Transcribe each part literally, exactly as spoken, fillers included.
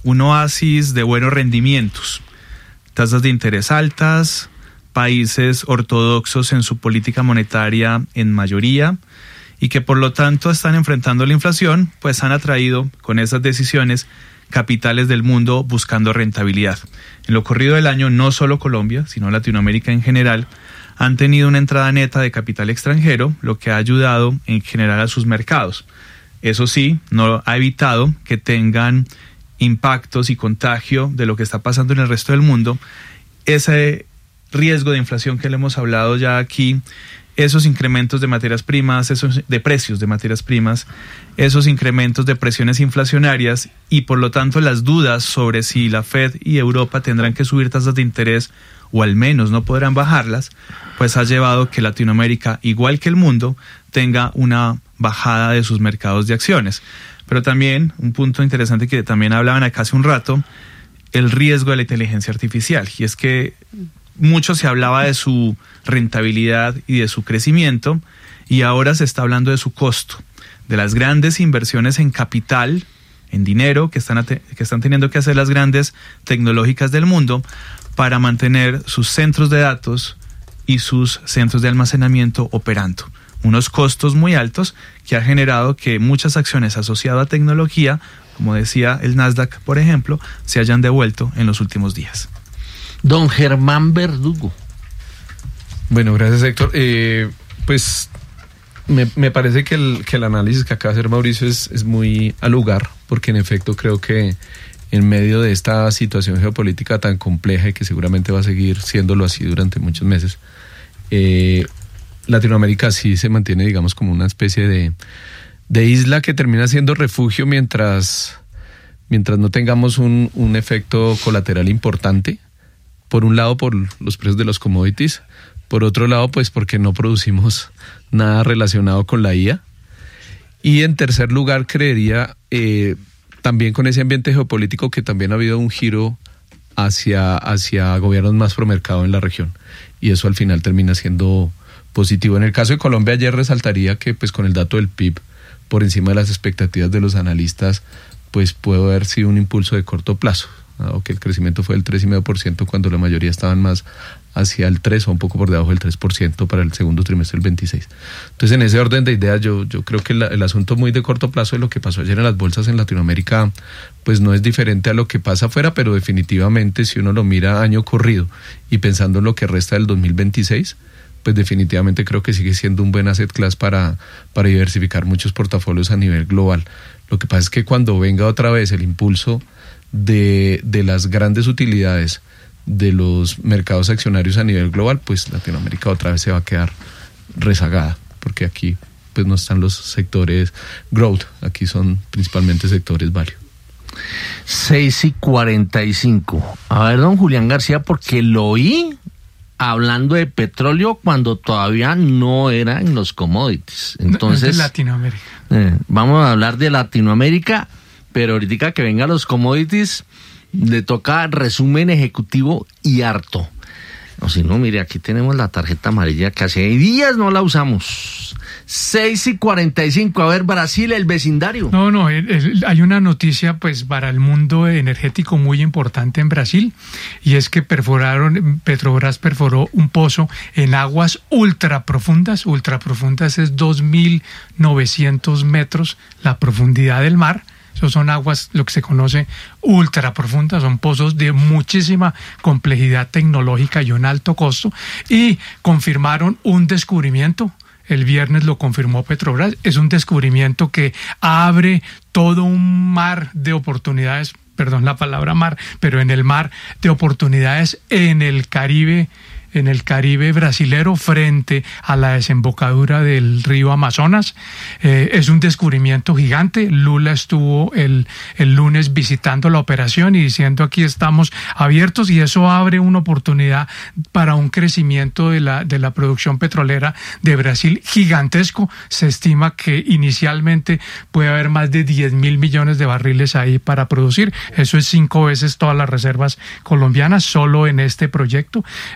un oasis de buenos rendimientos, tasas de interés altas, países ortodoxos en su política monetaria en mayoría, y que por lo tanto están enfrentando la inflación, pues han atraído con esas decisiones capitales del mundo buscando rentabilidad. En lo corrido del año, no solo Colombia, sino Latinoamérica en general, han tenido una entrada neta de capital extranjero, lo que ha ayudado en general a sus mercados. Eso sí, no ha evitado que tengan impactos y contagio de lo que está pasando en el resto del mundo. Ese riesgo de inflación que le hemos hablado ya aquí, esos incrementos de materias primas, esos de precios de materias primas, esos incrementos de presiones inflacionarias y por lo tanto las dudas sobre si la Fed y Europa tendrán que subir tasas de interés o al menos no podrán bajarlas, pues ha llevado que Latinoamérica, igual que el mundo, tenga una bajada de sus mercados de acciones. Pero también, un punto interesante que también hablaban acá hace un rato, el riesgo de la inteligencia artificial, y es que mucho se hablaba de su rentabilidad y de su crecimiento, y ahora se está hablando de su costo, de las grandes inversiones en capital, en dinero, que están, que están teniendo que hacer las grandes tecnológicas del mundo para mantener sus centros de datos y sus centros de almacenamiento operando. Unos costos muy altos que ha generado que muchas acciones asociadas a tecnología, como decía el Nasdaq, por ejemplo, se hayan devuelto en los últimos días. Don Germán Verdugo. Bueno, gracias, Héctor. Eh, pues me, me parece que el, que el análisis que acaba de hacer Mauricio es, es muy al lugar, porque en efecto creo que en medio de esta situación geopolítica tan compleja y que seguramente va a seguir siéndolo así durante muchos meses, eh, Latinoamérica sí se mantiene, digamos, como una especie de, de isla que termina siendo refugio mientras, mientras no tengamos un, un efecto colateral importante. Por un lado, por los precios de los commodities. Por otro lado, pues porque no producimos nada relacionado con la I A. Y en tercer lugar, creería, eh, también con ese ambiente geopolítico que también ha habido un giro hacia, hacia gobiernos más promercado en la región. Y eso al final termina siendo positivo. En el caso de Colombia, ayer resaltaría que pues con el dato del P I B, por encima de las expectativas de los analistas, pues puede haber sido un impulso de corto plazo. O que el crecimiento fue del tres coma cinco por ciento cuando la mayoría estaban más hacia el tres o un poco por debajo del tres por ciento para el segundo trimestre del veintiséis. Entonces, en ese orden de ideas, yo, yo creo que la, el asunto muy de corto plazo de lo que pasó ayer en las bolsas en Latinoamérica, pues no es diferente a lo que pasa afuera, pero definitivamente si uno lo mira año corrido y pensando en lo que resta del dos mil veintiséis, pues definitivamente creo que sigue siendo un buen asset class para, para diversificar muchos portafolios a nivel global. Lo que pasa es que cuando venga otra vez el impulso de, de las grandes utilidades de los mercados accionarios a nivel global, pues Latinoamérica otra vez se va a quedar rezagada, porque aquí pues no están los sectores growth, aquí son principalmente sectores value. seis y cuarenta y cinco. A ver, don Julián García, porque lo oí hablando de petróleo cuando todavía no era en los commodities. Entonces, no, es de Latinoamérica. Eh, vamos a hablar de Latinoamérica, pero ahorita que venga los commodities, le toca resumen ejecutivo y harto. O si no, mire, aquí tenemos la tarjeta amarilla que hace días no la usamos. seis y cuarenta y cinco. A ver, Brasil, el vecindario. No, no, el, el, hay una noticia pues para el mundo energético muy importante en Brasil, y es que perforaron, Petrobras perforó un pozo en aguas ultra profundas. Ultra profundas es dos mil novecientos metros la profundidad del mar. Esos son aguas, lo que se conoce ultra profundas, son pozos de muchísima complejidad tecnológica y un alto costo, y confirmaron un descubrimiento. El viernes lo confirmó Petrobras. Es un descubrimiento que abre todo un mar de oportunidades, perdón la palabra mar, pero en el mar de oportunidades en el Caribe, en el Caribe brasilero, frente a la desembocadura del río Amazonas. Eh, es un descubrimiento gigante. Lula estuvo el, el lunes visitando la operación y diciendo aquí estamos abiertos, y eso abre una oportunidad para un crecimiento de la, de la producción petrolera de Brasil gigantesco. Se estima que inicialmente puede haber más de diez mil millones de barriles ahí para producir. Eso es cinco veces todas las reservas colombianas solo en este proyecto. Son cosas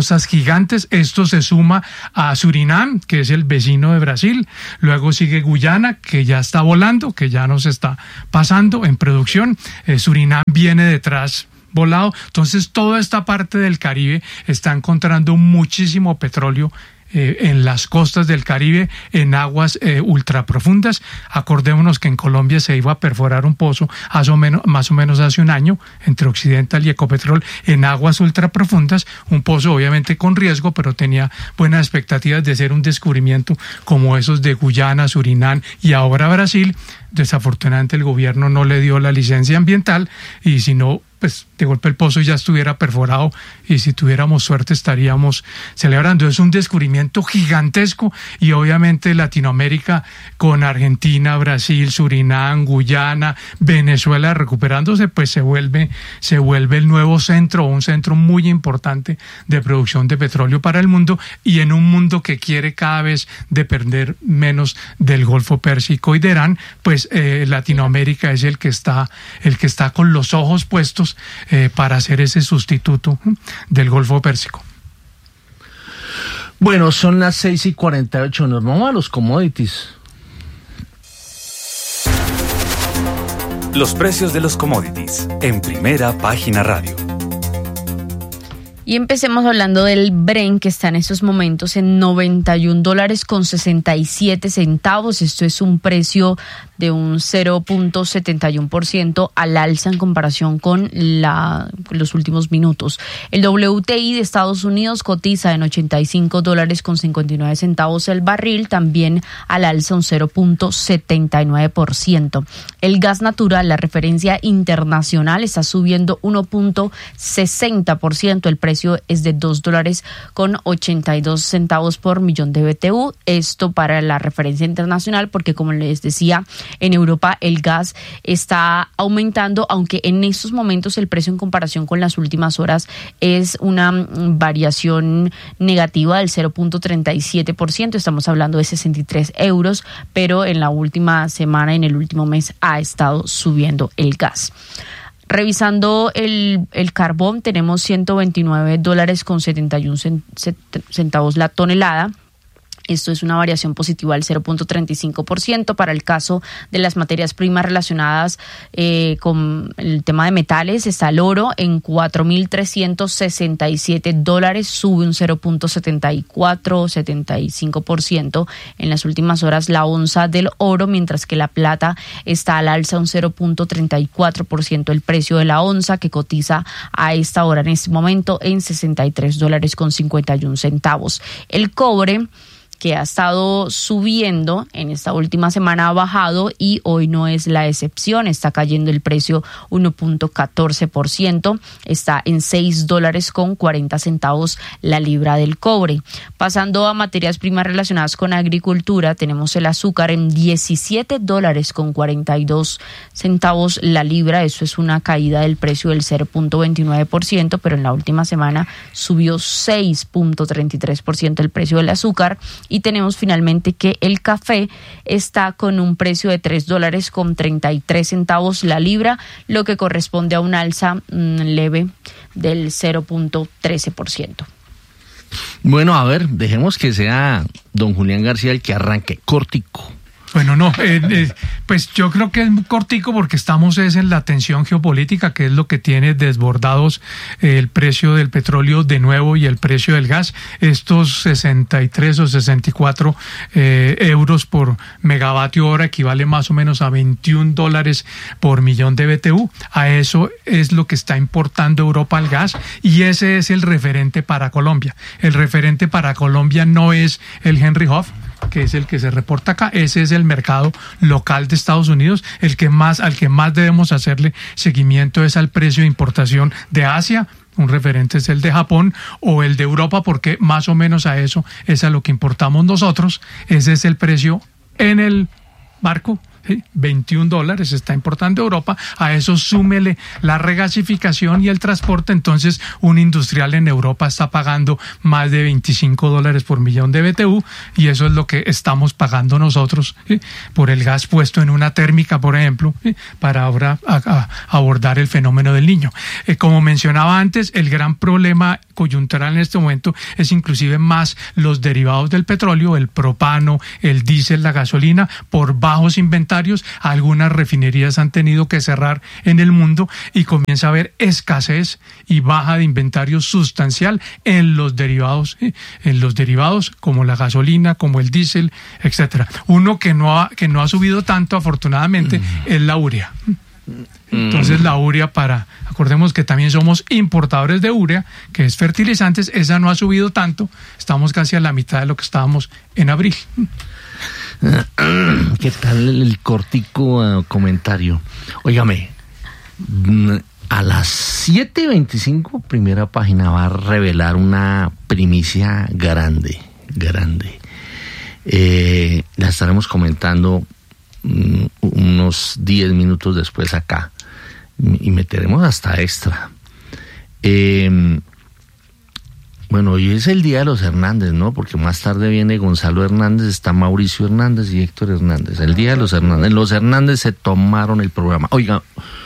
cosas gigantes. Esto se suma a Surinam, que es el vecino de Brasil. Luego sigue Guyana, que ya está volando, que ya nos está pasando en producción. Eh, Surinam viene detrás volado. Entonces toda esta parte del Caribe está encontrando muchísimo petróleo eh, en las costas del Caribe, en aguas eh, ultraprofundas. Acordémonos que en Colombia se iba a perforar un pozo más o menos, más o menos hace un año entre Occidental y Ecopetrol en aguas ultraprofundas, un pozo obviamente con riesgo, pero tenía buenas expectativas de ser un descubrimiento como esos de Guyana, Surinam y ahora Brasil. Desafortunadamente el gobierno no le dio la licencia ambiental y si no, pues de golpe el pozo ya estuviera perforado y si tuviéramos suerte estaríamos celebrando. Es un descubrimiento gigantesco y obviamente Latinoamérica con Argentina, Brasil, Surinam, Guyana, Venezuela recuperándose, pues se vuelve, se vuelve el nuevo centro, un centro muy importante de producción de petróleo para el mundo y en un mundo que quiere cada vez depender menos del Golfo Pérsico y de Irán, pues eh, Latinoamérica es el que está, el que está con los ojos puestos eh, para hacer ese sustituto del Golfo Pérsico. Bueno, son las seis y cuarenta y ocho, nos vamos a los commodities. Los precios de los commodities en Primera Página Radio. Y empecemos hablando del Brent, que está en estos momentos en noventa y un dólares con sesenta y siete centavos. Esto es un precio de un cero punto setenta y uno por ciento al alza en comparación con la, los últimos minutos. El W T I de Estados Unidos cotiza en ochenta y cinco dólares con cincuenta y nueve centavos el barril, también al alza un cero punto setenta y nueve por ciento. El gas natural, la referencia internacional, está subiendo uno punto sesenta por ciento. El precio es de dos dólares con ochenta y dos centavos por millón de B T U. Esto para la referencia internacional, porque como les decía, en Europa el gas está aumentando, aunque en estos momentos el precio en comparación con las últimas horas es una variación negativa del cero punto treinta y siete por ciento. Estamos hablando de sesenta y tres euros, pero en la última semana, en el último mes, ha estado subiendo el gas. Revisando el, el carbón, tenemos ciento veintinueve dólares con setenta y uno centavos la tonelada. Esto es una variación positiva del cero punto treinta y cinco por ciento. Para el caso de las materias primas relacionadas eh, con el tema de metales, está el oro en cuatro mil trescientos sesenta y siete dólares, sube un cero punto setenta y cuatro, setenta y cinco por ciento en las últimas horas la onza del oro, mientras que la plata está al alza un cero punto treinta y cuatro por ciento el precio de la onza, que cotiza a esta hora en este momento en sesenta y tres dólares con cincuenta y uno centavos. El cobre, que ha estado subiendo en esta última semana, ha bajado y hoy no es la excepción. Está cayendo el precio uno punto catorce por ciento, está en seis dólares con cuarenta centavos la libra del cobre. Pasando a materias primas relacionadas con agricultura, tenemos el azúcar en diecisiete dólares con cuarenta y dos centavos la libra. Eso es una caída del precio del cero punto veintinueve por ciento, pero en la última semana subió seis punto treinta y tres por ciento el precio del azúcar. Y tenemos finalmente que el café está con un precio de tres dólares con treinta y tres centavos la libra, lo que corresponde a un alza mmm, leve del cero punto trece por ciento. Bueno, a ver, dejemos que sea don Julián García el que arranque cortico. Bueno, no, eh, eh, pues yo creo que es cortico porque estamos es en la tensión geopolítica, que es lo que tiene desbordados eh, el precio del petróleo de nuevo y el precio del gas. Estos sesenta y tres o sesenta y cuatro eh, euros por megavatio hora equivale más o menos a veintiún dólares por millón de B T U. A eso es lo que está importando Europa al gas y ese es el referente para Colombia. El referente para Colombia no es el Henry Hub, que es el que se reporta acá. Ese es el mercado local de Estados Unidos. El que más, al que más debemos hacerle seguimiento es al precio de importación de Asia. Un referente es el de Japón o el de Europa, porque más o menos a eso es a lo que importamos nosotros. Ese es el precio en el barco ¿sí? veintiún dólares está importando Europa, a eso súmele la regasificación y el transporte, entonces un industrial en Europa está pagando más de veinticinco dólares por millón de B T U, y eso es lo que estamos pagando nosotros, ¿sí? por el gas puesto en una térmica, por ejemplo, ¿sí? para ahora a, a abordar el fenómeno del Niño. Eh, como mencionaba antes, el gran problema coyuntural en este momento es inclusive más los derivados del petróleo, el propano, el diésel, la gasolina, por bajos inventarios. Algunas refinerías han tenido que cerrar en el mundo y comienza a haber escasez y baja de inventario sustancial en los derivados, ¿sí? en los derivados como la gasolina, como el diésel, etcétera. Uno que no ha, que no ha subido tanto, afortunadamente, mm. es la urea. Entonces la urea, para, acordemos que también somos importadores de urea, que es fertilizantes, esa no ha subido tanto, estamos casi a la mitad de lo que estábamos en abril. ¿Qué tal el cortico uh, comentario? Óigame, a las siete y veinticinco, Primera Página va a revelar una primicia grande, grande. Eh, la estaremos comentando unos diez minutos después acá y meteremos hasta extra. Eh, bueno, hoy es el día de los Hernández, ¿no? Porque más tarde viene Gonzalo Hernández, está Mauricio Hernández y Héctor Hernández. El día de los Hernández. Los Hernández se tomaron el programa. Oiga,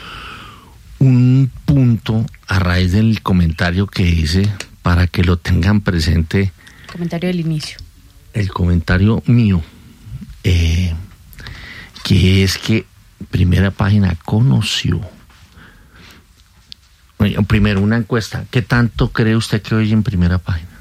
un punto a raíz del comentario que hice, para que lo tengan presente. Comentario del inicio. El comentario mío. Eh... que es que Primera Página conoció. Oye, primero, una encuesta. ¿Qué tanto cree usted que oye en Primera Página?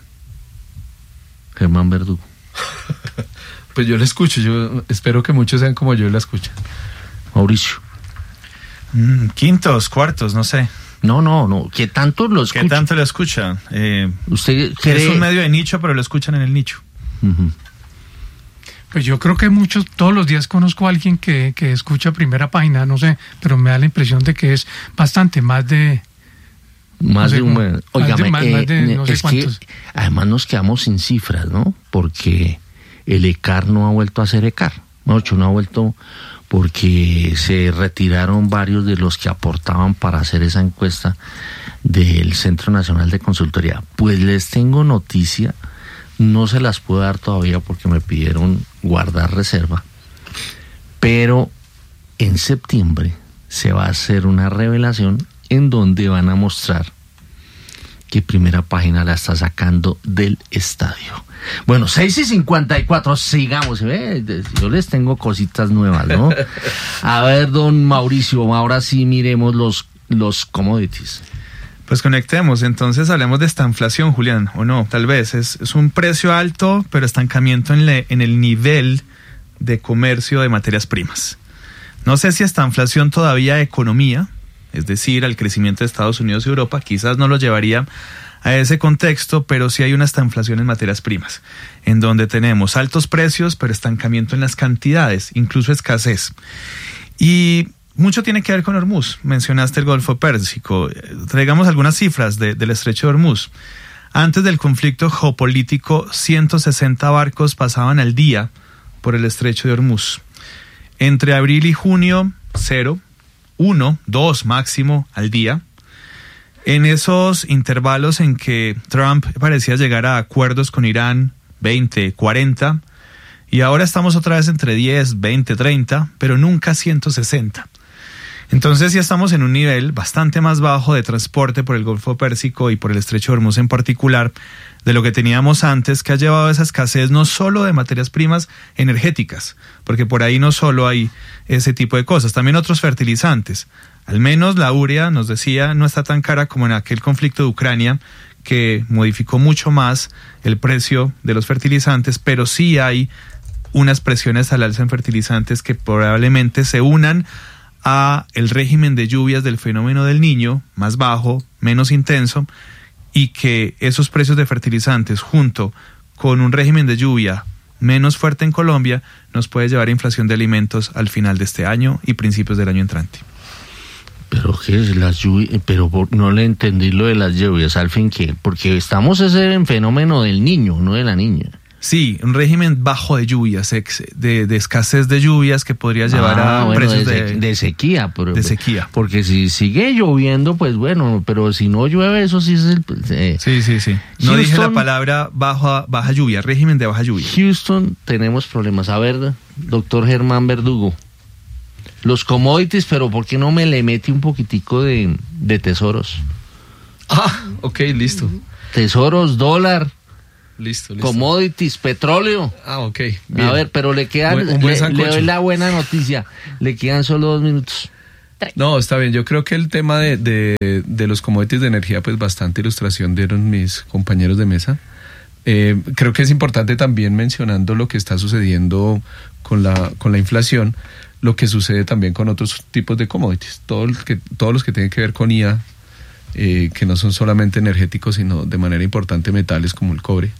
Germán Verdugo. Pues yo la escucho, yo espero que muchos sean como yo la escuchan. Mauricio. Mm, quintos, cuartos, no sé. No, no, no. ¿Qué tanto lo escucha? ¿Qué tanto lo escucha? Eh, ¿Usted cree? Es un medio de nicho, pero lo escuchan en el nicho. Uh-huh. Pues yo creo que muchos, todos los días conozco a alguien que, que escucha Primera Página, no sé, pero me da la impresión de que es bastante, más de... Más no sé, de un... Oígame, más, eh, más de no sé es cuántos. que además nos quedamos sin cifras, ¿no? Porque el ECAR no ha vuelto a ser ECAR. No, no ha vuelto porque se retiraron varios de los que aportaban para hacer esa encuesta del Centro Nacional de Consultoría. Pues les tengo noticia. No se las puedo dar todavía porque me pidieron guardar reserva, pero en septiembre se va a hacer una revelación en donde van a mostrar que Primera Página la está sacando del estadio. Bueno, seis y cincuenta y cuatro, sigamos, ¿eh? Yo les tengo cositas nuevas, ¿no? A ver, don Mauricio, ahora sí miremos los, los commodities. Pues conectemos, entonces hablemos de esta inflación, Julián, o no, tal vez, es, es un precio alto, pero estancamiento en, le, en el nivel de comercio de materias primas. No sé si esta inflación todavía a economía, es decir, al crecimiento de Estados Unidos y Europa, quizás no lo llevaría a ese contexto, pero sí hay una estanflación en materias primas, en donde tenemos altos precios, pero estancamiento en las cantidades, incluso escasez. Y mucho tiene que ver con Hormuz. Mencionaste el Golfo Pérsico. Traigamos algunas cifras de, del estrecho de Hormuz. Antes del conflicto geopolítico, ciento sesenta barcos pasaban al día por el estrecho de Hormuz. Entre abril y junio, cero, uno, dos máximo al día. En esos intervalos en que Trump parecía llegar a acuerdos con Irán, veinte, cuarenta, y ahora estamos otra vez entre diez, veinte, treinta, pero nunca ciento sesenta. Entonces ya estamos en un nivel bastante más bajo de transporte por el Golfo Pérsico y por el estrecho de Hormuz en particular de lo que teníamos antes, que ha llevado a esa escasez no solo de materias primas energéticas, porque por ahí no solo hay ese tipo de cosas, también otros fertilizantes. Al menos la urea, nos decía, no está tan cara como en aquel conflicto de Ucrania, que modificó mucho más el precio de los fertilizantes, pero sí hay unas presiones al alza en fertilizantes que probablemente se unan a el régimen de lluvias del fenómeno del Niño, más bajo, menos intenso, y que esos precios de fertilizantes junto con un régimen de lluvia menos fuerte en Colombia nos puede llevar a inflación de alimentos al final de este año y principios del año entrante. Pero qué es las lluvias, pero no le entendí lo de las lluvias, al fin que, porque estamos ese en fenómeno del Niño, no de la Niña. Sí, un régimen bajo de lluvias, ex, de, de escasez de lluvias que podría llevar ah, a bueno, precios de, de, de sequía. Pero, de sequía. Porque si sigue lloviendo, pues bueno, pero si no llueve, eso sí es el... Eh. Sí, sí, sí. No Houston, dije la palabra baja, baja lluvia, régimen de baja lluvia. Houston, tenemos problemas. A ver, doctor Germán Verdugo, los commodities, pero ¿por qué no me le mete un poquitico de, de tesoros? Ah, ok, listo. Tesoros, dólar... Listo, listo. Commodities, petróleo. Ah, ok. Bien. A ver, pero le quedan, buen, un buen le, le doy la buena noticia. Le quedan solo dos minutos. No, está bien. Yo creo que el tema de, de, de los commodities de energía, pues bastante ilustración dieron mis compañeros de mesa. Eh, creo que es importante también mencionando lo que está sucediendo con la, con la inflación, lo que sucede también con otros tipos de commodities. Todo que, todos los que tienen que ver con I A, eh, que no son solamente energéticos, sino de manera importante metales como el cobre.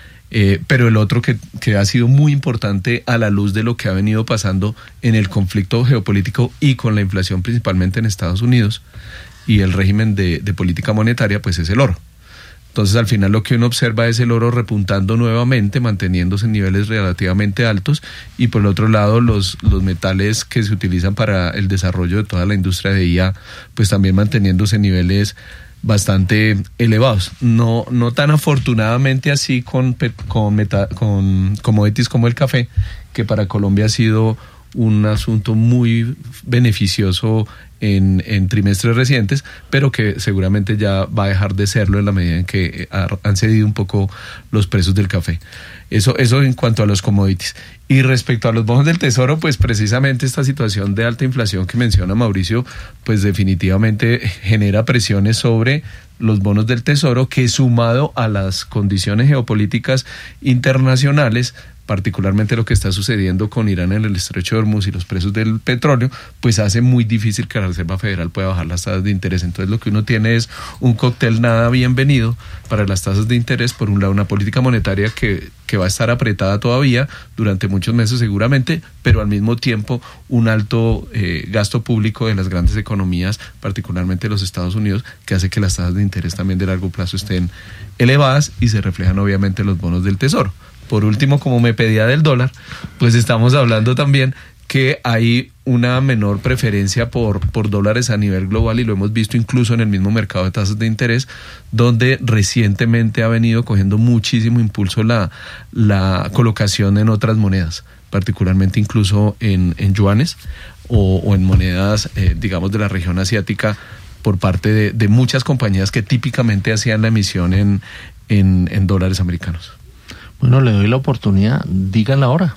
Eh, pero el otro que, que ha sido muy importante a la luz de lo que ha venido pasando en el conflicto geopolítico y con la inflación principalmente en Estados Unidos y el régimen de, de política monetaria, pues es el oro. Entonces al final lo que uno observa es el oro repuntando nuevamente, manteniéndose en niveles relativamente altos, y por el otro lado los, los metales que se utilizan para el desarrollo de toda la industria de I A, pues también manteniéndose en niveles bastante elevados, no no tan afortunadamente así con con, meta, con commodities como el café, que para Colombia ha sido un asunto muy beneficioso en, en trimestres recientes, pero que seguramente ya va a dejar de serlo en la medida en que han cedido un poco los precios del café. Eso, eso en cuanto a los commodities. Y respecto a los bonos del tesoro, pues precisamente esta situación de alta inflación que menciona Mauricio, pues definitivamente genera presiones sobre los bonos del tesoro, que sumado a las condiciones geopolíticas internacionales, particularmente lo que está sucediendo con Irán en el estrecho de Hormuz y los precios del petróleo, pues hace muy difícil que la Reserva Federal pueda bajar las tasas de interés. Entonces lo que uno tiene es un cóctel nada bienvenido para las tasas de interés. Por un lado, una política monetaria que, que va a estar apretada todavía durante muchos meses seguramente, pero al mismo tiempo un alto eh, gasto público de las grandes economías, particularmente los Estados Unidos, que hace que las tasas de interés también de largo plazo estén elevadas y se reflejan obviamente en los bonos del tesoro. Por último, como me pedía del dólar, pues estamos hablando también que hay una menor preferencia por, por dólares a nivel global, y lo hemos visto incluso en el mismo mercado de tasas de interés, donde recientemente ha venido cogiendo muchísimo impulso la, la colocación en otras monedas, particularmente incluso en, en yuanes o, o en monedas, eh, digamos, de la región asiática, por parte de, de muchas compañías que típicamente hacían la emisión en, en, en dólares americanos. Bueno, le doy la oportunidad, díganla ahora.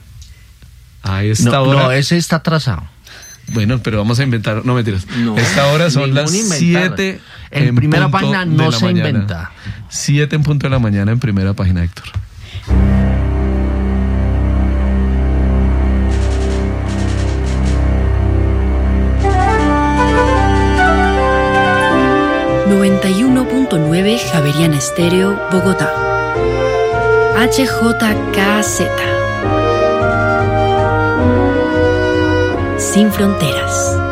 A esta no, hora. No, ese está atrasado. Bueno, pero vamos a inventar, no mentiras. No, esta hora son las inventar. siete en, en primera página no se mañana. inventa. siete en punto de la mañana en primera página, Héctor. noventa y uno punto nueve Javeriana Estéreo, Bogotá. H J K Z. Sin fronteras.